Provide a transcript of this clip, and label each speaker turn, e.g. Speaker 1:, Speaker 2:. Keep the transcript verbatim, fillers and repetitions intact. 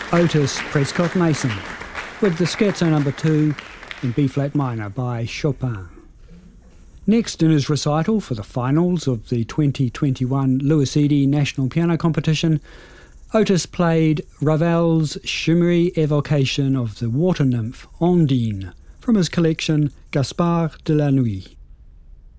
Speaker 1: Otis Prescott-Mason with the Scherzo number two in B-flat minor by Chopin. Next in his recital for the finals of the twenty twenty-one Louis Eady National Piano Competition, Otis played Ravel's shimmery evocation of the water nymph Ondine from his collection Gaspard de la Nuit.